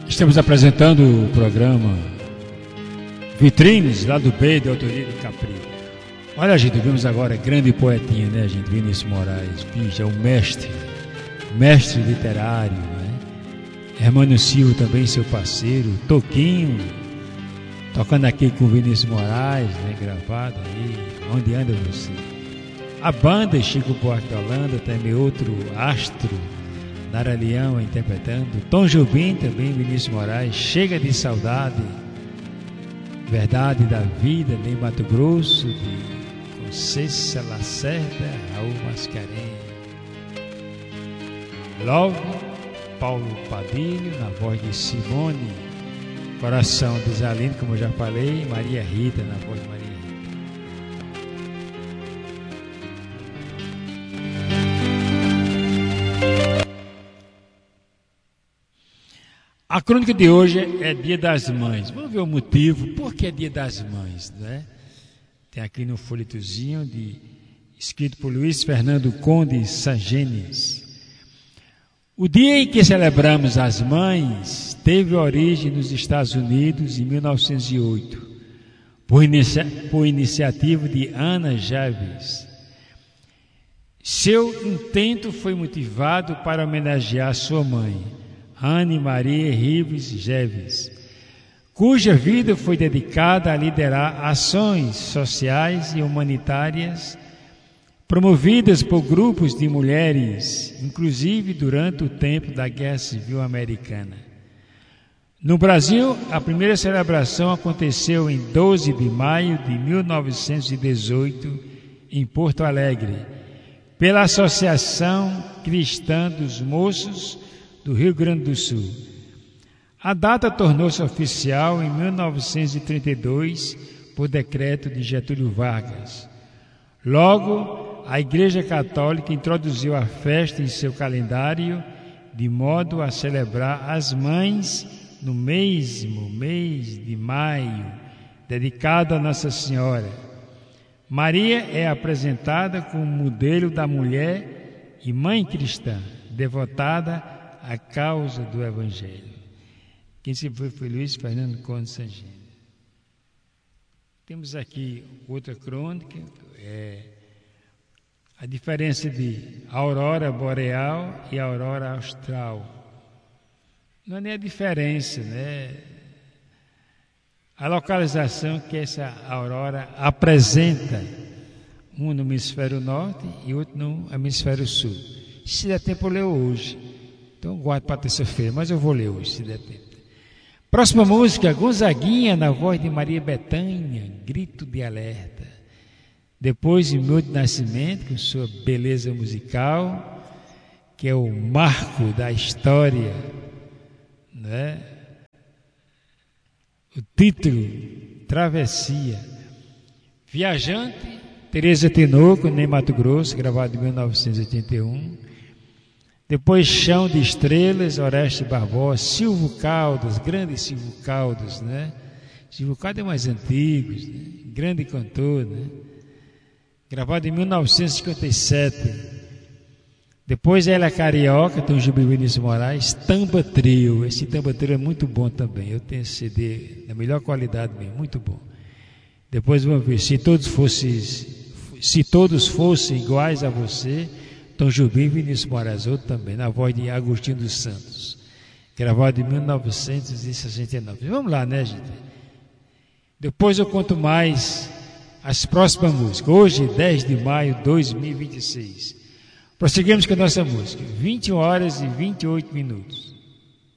Estamos apresentando o programa Vitrines, lá do B, de autoria de Capri. Olha, gente, vimos agora grande poetinha, né, gente? Vinícius Moraes, bicho, é o mestre literário, né? Hermano Silva também, seu parceiro, Toquinho, tocando aqui com o Vinícius Moraes, né, gravado aí, Onde Anda Você? A banda Chico Buarque de Holanda, também outro astro, Nara Leão interpretando, Tom Jobim também, Vinícius Moraes, Chega de Saudade, Verdade da Vida, em Mato Grosso, de Conceição Lacerda, Raul Mascarenhas. Love, Paulo Padilha, na voz de Simone, Coração de Zalindo, como eu já falei, Maria Rita, na voz de Maria Rita. A crônica de hoje é Dia das Mães. Vamos ver o motivo, por que é Dia das Mães, né? Tem aqui no folhetozinho, escrito por Luiz Fernando Conde Sangenes. O dia em que celebramos as mães teve origem nos Estados Unidos em 1908, por iniciativa de Anna Jarvis. Seu intento foi motivado para homenagear sua mãe, Anne Marie Rives Jarvis, cuja vida foi dedicada a liderar ações sociais e humanitárias promovidas por grupos de mulheres, inclusive durante o tempo da Guerra Civil Americana. No Brasil, a primeira celebração aconteceu em 12 de maio de 1918, em Porto Alegre, pela Associação Cristã dos Moços do Rio Grande do Sul. A data tornou-se oficial em 1932 por decreto de Getúlio Vargas. Logo, a Igreja Católica introduziu a festa em seu calendário de modo a celebrar as mães no mesmo mês de maio, dedicado a Nossa Senhora. Maria é apresentada como modelo da mulher e mãe cristã, devotada à causa do Evangelho. Quem se foi Luiz Fernando Conde Sangenes. Temos aqui outra crônica, a diferença de aurora boreal e aurora austral. Não é nem a diferença, né? A localização que essa aurora apresenta, um no hemisfério norte e outro no hemisfério sul. Se der tempo, eu leio hoje. Então, guardo para terça-feira, mas eu vou ler hoje, se der tempo. Próxima música, Gonzaguinha, na voz de Maria Bethânia, Grito de Alerta. Depois, de Milton Nascimento, com sua beleza musical, que é o marco da história, né? O título, Travessia. Viajante, Tereza Tinoco, em Mato Grosso, gravado em 1981. Depois, Chão de Estrelas, Oreste Barbosa, Silvio Caldas, grande Silvio Caldas, né? Silvio Caldas é mais antigo, né? Grande cantor, né? Gravado em 1957. Depois, Ela é Carioca, Tom Jobim, Vinícius Moraes, Tamba Trio. Esse Tamba Trio é muito bom também. Eu tenho esse CD da melhor qualidade mesmo, muito bom. Depois vamos ver, se todos fossem iguais a você, Tom Jobim, Vinícius Moraes, outro também, na voz de Agostinho dos Santos, gravado em 1969. Vamos lá, né, gente? Depois eu conto mais as próximas músicas. Hoje, 10 de maio de 2026. Prosseguimos com a nossa música. 21 horas e 28 minutos.